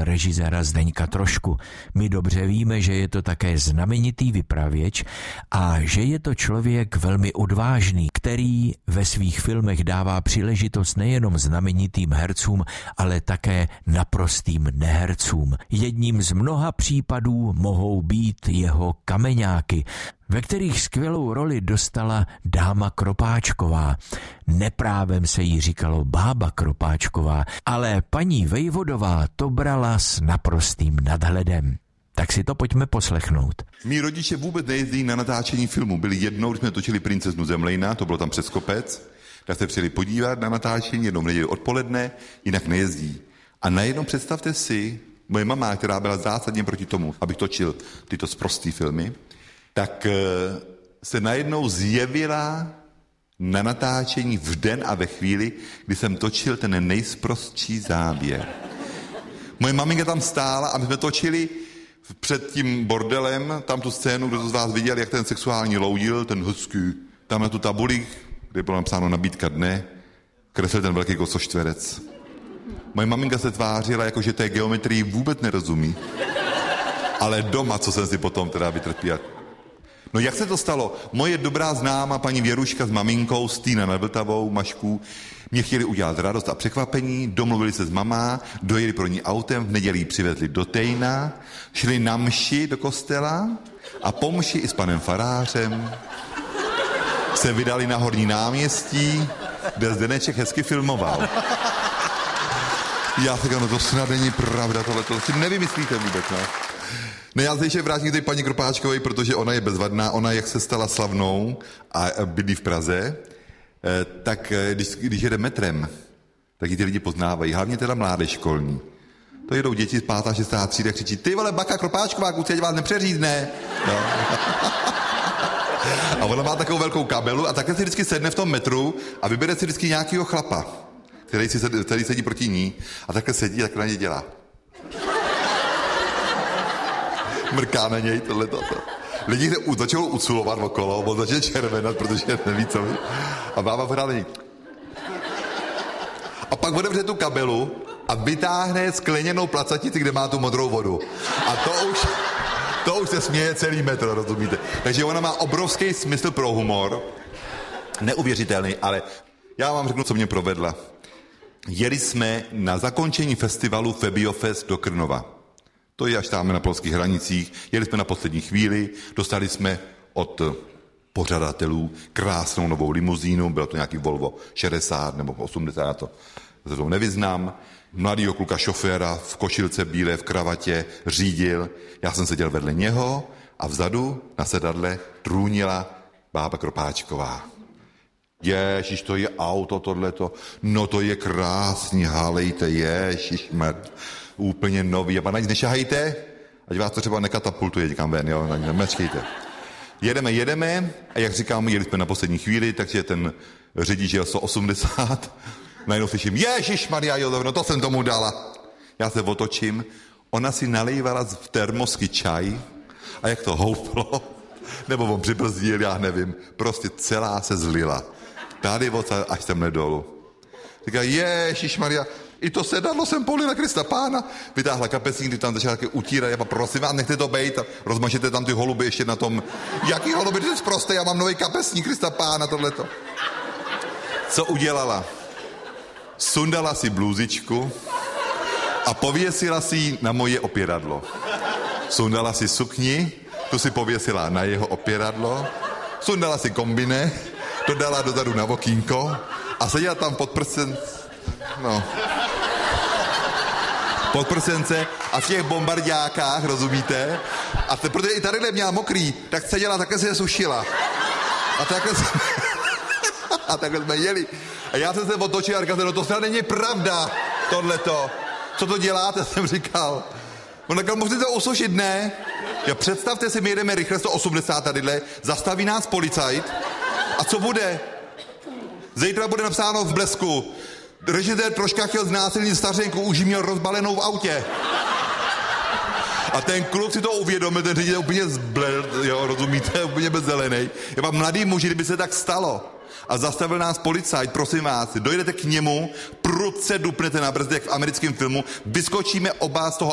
režiséra Zdeňka Trošku. My dobře víme, že je to také znamenitý vypravěč a že je to člověk velmi odvážný, který ve svých filmech dává příležitost nejenom znamenitým hercům, ale také naprostým nehercům. Jedním z mnoha případů mohou být jeho Kameňáky, ve kterých skvělou roli dostala dáma Kropáčková. Neprávem se jí říkalo bába Kropáčková, ale paní Vejvodová to brala s naprostým nadhledem. Tak si to pojďme poslechnout. Mí rodiče vůbec nejezdí na natáčení filmu. Byli jednou, když jsme točili Princeznu Zemlejna, to bylo tam přes kopec, tak se přijeli podívat na natáčení, jednou v neděli odpoledne, jinak nejezdí. A najednou představte si, moje mama, která byla zásadně proti tomu, abych točil tyto sprostý filmy, tak se najednou zjevila na natáčení v den a ve chvíli, kdy jsem točil ten nejsprostší záběr. Moje maminka tam stála a my jsme točili před tím bordelem, tam tu scénu, kdo to z vás viděl, jak ten sexuální loudil, ten hezký, tam na tu tabuli, kde bylo napsáno nabídka dne, kreslil ten velký kosoštverec. Moje maminka se tvářila, jako že té geometrii vůbec nerozumí. Ale doma, co jsem si potom teda vytrpěl. No jak se to stalo? Moje dobrá známa paní Věruška s maminkou, Stýna nad Vltavou, Mašku, mě chtěli udělat radost a překvapení, domluvili se s mamá, dojeli pro ní autem, v neděli ji přivezli do Tejna, šli na mši do kostela a po mši i s panem farářem se vydali na Horní náměstí, kde Zdeneček hezky filmoval. Já si říkám, no to snad není pravda, tohleto si nevymyslíte vůbec, ne? Ne, já se ještě vrátím k té paní Kropáčkové, protože ona je bezvadná, ona jak se stala slavnou a bydlí v Praze, tak když jede metrem, tak ji ty lidi poznávají, hlavně teda mládež školní. To jedou děti z 5. a 6. třídy a křičí, ty vole, baka Kropáčková, kluci, ať vás nepřeřízne. No. A ona má takovou velkou kabelu a takhle si vždycky sedne v tom metru a vybere si vždycky nějakýho chlapa, který sedí proti ní a takhle sedí a takhle na ně dělá. Mrká na něj tohleto. Lidi se začalo uculovat okolo, on začne červenat, protože neví co. A bába pořád není. A pak otevře tu kabelu a vytáhne skleněnou placatici, kde má tu modrou vodu. A to už se směje celý metr, rozumíte. Takže ona má obrovský smysl pro humor. Neuvěřitelný, ale já vám řeknu, co mě provedla. Jeli jsme na zakončení festivalu Febiofest do Krnova. To je až tam na polských hranicích. Jeli jsme na poslední chvíli, dostali jsme od pořadatelů krásnou novou limuzínu, bylo to nějaký Volvo 60 nebo 80, to nevyznám. Mladýho kluka šoféra v košilce bílé, v kravatě, řídil. Já jsem seděl vedle něho a vzadu na sedadle trůnila bába Kropáčková. Ježiš, to je auto, tohleto. No to je krásný, hálejte, ježišmar. Úplně nový. A pana nic nešahejte, ať vás to třeba nekatapultuje někam ven, jo, nečkejte. Jedeme a jak říkám, jeli jsme na poslední chvíli, takže ten řidič jel 180, najednou slyším, ježišmarja, jo, no to jsem tomu dala. Já se otočím, ona si nalejvala v termosky čaj a jak to houplo, nebo on přibrzdil, já nevím, prostě celá se zlila. Tady až semhle dolů. Říká, ježišmarja, i to sedadlo jsem polila Krista Pána. Vytáhla kapesník, kdy tam začala taky utírat. Já prosím vás, nechte to bejt a rozmažete tam ty holuby ještě na tom. Jaký holuby, ty jsi prostý, já mám nový kapesník Krista Pána, tohleto. Co udělala? Sundala si blůzičku a pověsila si ji na moje opěradlo. Sundala si sukni, tu si pověsila na jeho opěradlo. Sundala si kombine, to dala dozadu na okýnko a seděla tam pod prsence a v těch bombardákách, rozumíte? A protože i tadyhle měla mokrý, tak seděla, takhle se je sušila. A takhle jsme jeli. A já jsem se otočil a říkal, no to snad není pravda, tohleto. Co to děláte, jsem říkal. On říkal, můžete to usušit, ne? Jo, představte si, my jedeme rychle 180 tadyhle, zastaví nás policajt. A co bude? Zítra bude napsáno v Blesku. Režisér Troška chtěl znásilnit stařenku, už ji měl rozbalenou v autě. A ten kluk si to uvědomil, ten řiditel úplně zbled, jo, rozumíte, úplně bezzelenej. Je vám mladý muži, kdyby se tak stalo. A zastavil nás policajt, prosím vás, dojdete k němu, prudce dupnete na brzdy, jak v americkém filmu, vyskočíme oba z toho